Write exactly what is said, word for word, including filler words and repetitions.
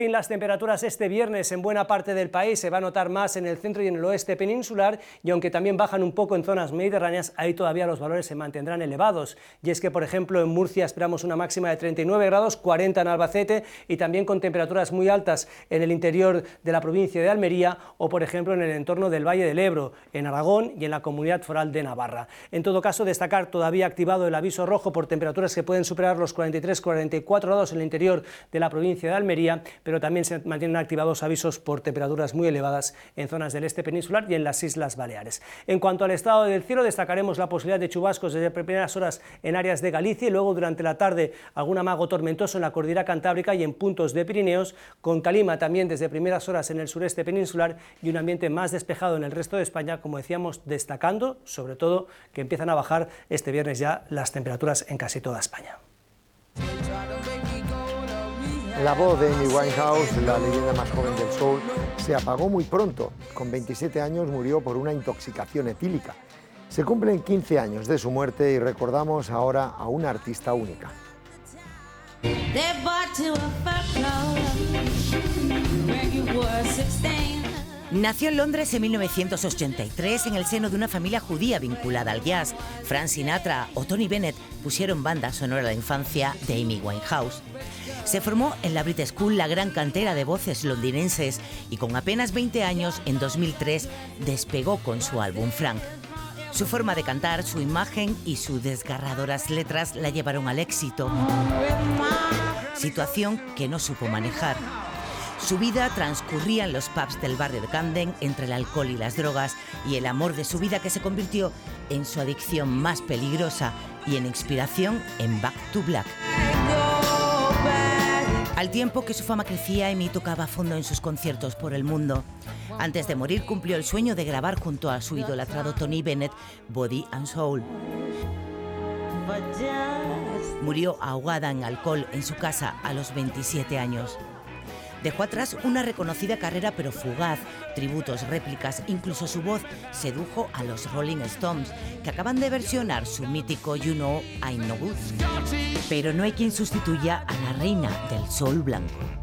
Las temperaturas este viernes en buena parte del país se va a notar más en el centro y en el oeste peninsular, y aunque también bajan un poco en zonas mediterráneas, ahí todavía los valores se mantendrán elevados. Y es que, por ejemplo, en Murcia esperamos una máxima de treinta y nueve grados, cuarenta en Albacete, y también con temperaturas muy altas en el interior de la provincia de Almería o, por ejemplo, en el entorno del Valle del Ebro, en Aragón y en la Comunidad Foral de Navarra. En todo caso, destacar todavía activado el aviso rojo por temperaturas que pueden superar los cuarenta y tres cuarenta y cuatro grados en el interior de la provincia de Almería, pero también se mantienen activados avisos por temperaturas muy elevadas en zonas del este peninsular y en las Islas Baleares. En cuanto al estado del cielo, destacaremos la posibilidad de chubascos desde primeras horas en áreas de Galicia y luego durante la tarde algún amago tormentoso en la cordillera cantábrica y en puntos de Pirineos, con calima también desde primeras horas en el sureste peninsular y un ambiente más despejado en el resto de España, como decíamos, destacando sobre todo que empiezan a bajar este viernes ya las temperaturas en casi toda España. La voz de Amy Winehouse, la leyenda más joven del soul, se apagó muy pronto. Con veintisiete años murió por una intoxicación etílica. Se cumplen quince años de su muerte y recordamos ahora a una artista única. Nació en Londres en mil novecientos ochenta y tres en el seno de una familia judía vinculada al jazz. Frank Sinatra o Tony Bennett pusieron banda sonora a la infancia de Amy Winehouse. Se formó en la Brit School, la gran cantera de voces londinenses, y con apenas veinte años, en dos mil tres, despegó con su álbum Frank. Su forma de cantar, su imagen y sus desgarradoras letras la llevaron al éxito, situación que no supo manejar. Su vida transcurría en los pubs del barrio de Camden entre el alcohol y las drogas, y el amor de su vida que se convirtió en su adicción más peligrosa y en inspiración en Back to Black. Al tiempo que su fama crecía, Amy tocaba a fondo en sus conciertos por el mundo. Antes de morir cumplió el sueño de grabar junto a su idolatrado Tony Bennett Body and Soul. Murió ahogada en alcohol en su casa a los veintisiete años. Dejó atrás una reconocida carrera pero fugaz, tributos, réplicas, incluso su voz sedujo a los Rolling Stones, que acaban de versionar su mítico You Know I'm No Good. Pero no hay quien sustituya a la reina del soul blanco.